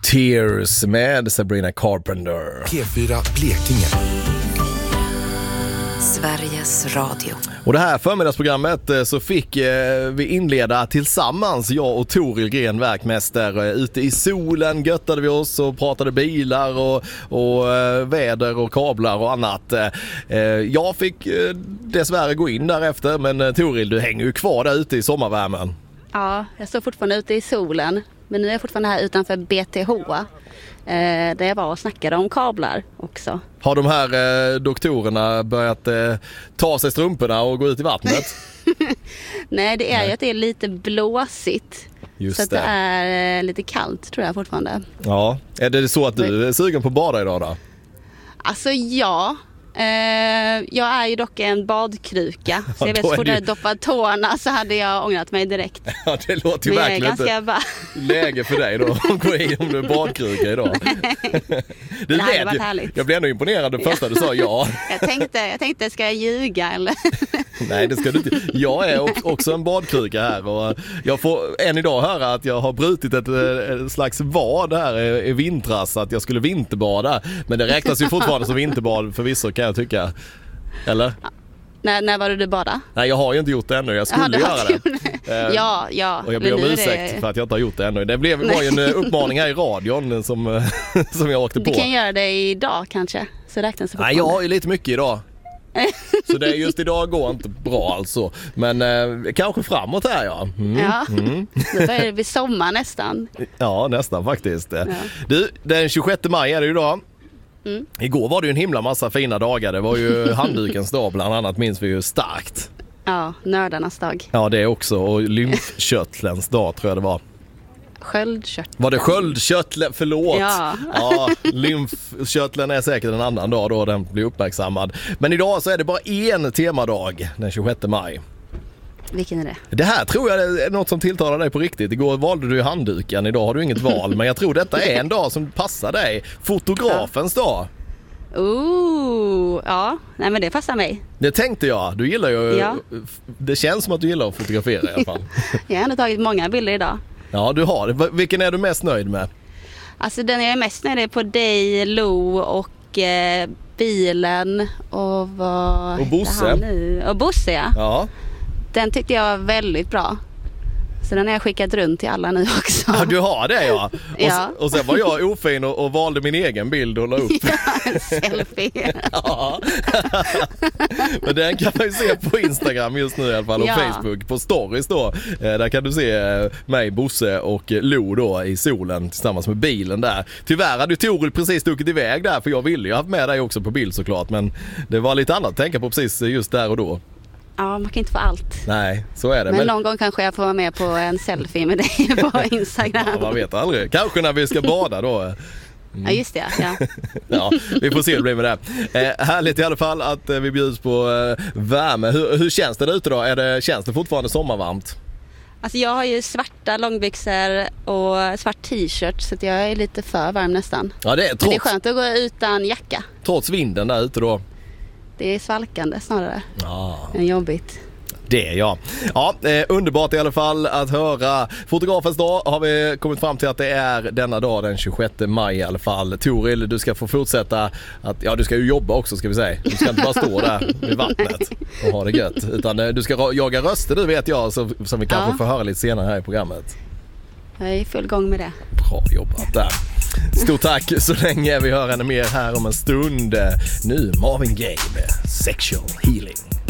Tears med Sabrina Carpenter. P4 Blekinge. Sveriges Radio. Och det här förmiddagsprogrammet så fick vi inleda tillsammans, jag och Toril Gren, verkmästare. Ute i solen göttade vi oss och pratade bilar och väder och kablar och annat. Jag fick dessvärre gå in därefter, men Toril, du hänger ju kvar där ute i sommarvärmen. Ja, jag står fortfarande ute i solen, men nu är jag fortfarande här utanför BTH. Där jag var och snackade om kablar också. Har de här doktorerna börjat ta sig strumporna och gå ut i vattnet? Nej, det är ju att det är lite blåsigt. Just så att det är lite kallt, tror jag fortfarande. Ja, är det så att du är sugen på att bada idag då? Alltså ja. Jag är ju dock en badkruka. Så jag vet så fort jag doppat tårna så hade jag ångrat mig direkt. Ja, det låter ju verkligen inte läge för dig då att gå in om du är badkruka idag. Det hade varit härligt. Jag blev ändå imponerad det första du sa ja. Jag tänkte, ska jag ljuga eller? Nej, det ska du inte. Jag är också en badkruka här och jag får än idag höra att jag har brutit ett slags vad här i vintras, att jag skulle vinterbada. Men det räknas ju fortfarande som vinterbad förvisso, kan jag tycka. Eller? När var du bada? Nej, jag har ju inte gjort det ännu. Jag skulle göra det. Ja. Och jag ber om ursäkt för att jag inte har gjort det ännu. Det var ju en uppmaning här i radion som jag åkte på. Du kan göra det idag kanske. Så räknas det. Nej, jag har ju lite mycket idag. Så det är just idag går inte bra alltså. Men kanske framåt här, ja. Nu börjar det bli sommar nästan. Ja, nästan faktiskt. Ja. Du, den 26 maj är det ju idag. Igår var det ju en himla massa fina dagar. Det var ju handdukens dag bland annat, minns vi ju starkt. Ja, nördarnas dag. Ja, det också. Och lymfkörtlens dag tror jag det var. Sköldkörteln. Var det sköldkörteln? Förlåt. Ja, lymfkörteln är säkert en annan dag då den blir uppmärksammad. Men idag så är det bara en temadag, den 26 maj. Vilken är det? Det här tror jag är något som tilltalar dig på riktigt. Igår valde du ju handduken, idag har du inget val. Men jag tror detta är en dag som passar dig. Fotografens dag. Ja, nej men det passar mig. Det tänkte jag, du gillar ju, det känns som att du gillar att fotografera i alla fall. Jag har ändå tagit många bilder idag. Ja, du har. Vilken är du mest nöjd med? Alltså den jag är mest nöjd med på dig, Lo och bilen och vad och Bosse. Han nu? Och Bosse, ja. Den tyckte jag var väldigt bra. Så den har jag skickat runt till alla nu också. Ja, du har det, ja. Ja. Och sen var jag ofin och valde min egen bild och la upp. Ja, en selfie. Ja. Men den kan man ju se på Instagram just nu i alla fall och Facebook på stories då. Där kan du se mig, Bosse och Lo då i solen tillsammans med bilen där. Tyvärr hade ju Toril precis stuckit iväg där, för jag ville ju ha med dig också på bild såklart. Men det var lite annat att tänka på precis just där och då. Ja, man kan inte få allt. Nej, så är det. Men någon gång kanske jag får vara med på en selfie med dig på Instagram. Ja, man vet aldrig. Kanske när vi ska bada då. Ja, just det. Ja. Ja, vi får se hur det blir med det. Härligt i alla fall att vi bjuds på värme. Hur känns det ute då? Känns det fortfarande sommarvarmt? Alltså jag har ju svarta långbyxor och svart t-shirt, så att jag är lite för varm nästan. Ja, det är skönt att gå utan jacka. Trots vinden där ute då? Det är svalkande snarare. Ja. Det är jobbigt. Det, ja. Ja, underbart i alla fall att höra. Fotografens dag har vi kommit fram till att det är denna dag, den 26 maj i alla fall. Toril, du ska få fortsätta att, du ska ju jobba också, ska vi säga. Du ska inte bara stå där vid vattnet och ha det gött. Utan du ska jaga röster, du vet jag, som vi kanske får höra lite senare här i programmet. Jag är i full gång med det. Bra jobbat där. Stort tack så länge. Vi hör henne mer här om en stund. Nu Marvin Gaye med Sexual Healing.